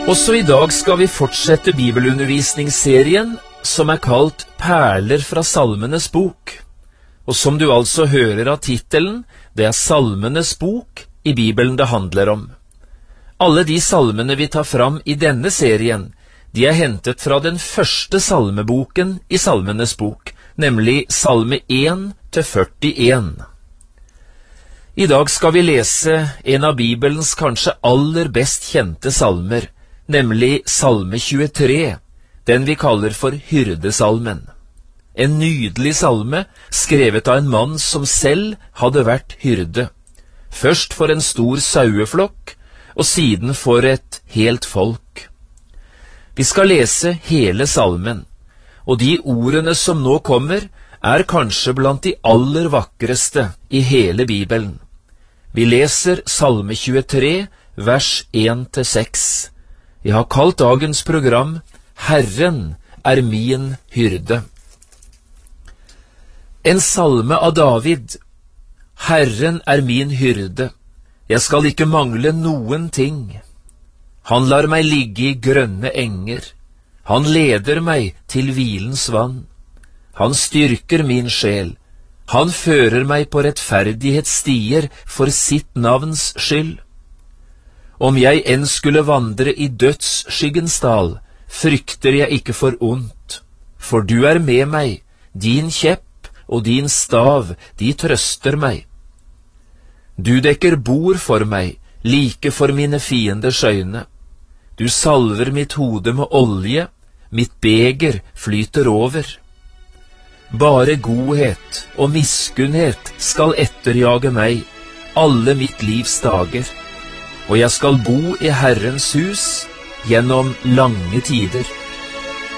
Også i dag skal vi fortsette bibelundervisningsserien som kalt Perler fra Salmenes bok. Og som du altså hører av titelen, det Salmenes bok i Bibelen det handler om. Alle de salmene vi tar fram i denne serien, de hentet fra den første salmeboken i Salmenes bok, nemlig Salme 1 til 41. I dag skal vi lese en av Bibelens kanskje aller best kjente salmer, nemlig Salme 23, den vi kaller for Hyrdesalmen. En nydelig salme, skrevet av en mann som selv hadde vært hyrde. Først for en stor saueflokk, og siden for et helt folk. Vi skal lese hele salmen, og de ordene som nå kommer, kanskje blant de aller vakreste i hele Bibelen. Vi leser Salme 23, vers 1-6. Jeg har kalt dagens program Herren min hyrde. En salme av David. Herren min hyrde. Jeg skal ikke mangle noen ting. Han lar meg ligge i grønne enger. Han leder meg til hvilens vann. Han styrker min sjel. Han fører meg på rettferdighetsstier for sitt navns skyld. Om jeg enn skulle vandre i dødsskyggens dal, frykter jeg ikke for ondt, for du med meg, din kjepp og din stav, de trøster meg. Du dekker bord for meg, like for mine fienders øyne. Du salver mitt hode med olje, mitt beger flyter over. Bare godhet og miskunnhet skal etterjage meg, alle mitt livs dager. Og jeg skal bo i Herrens hus gjennom lange tider.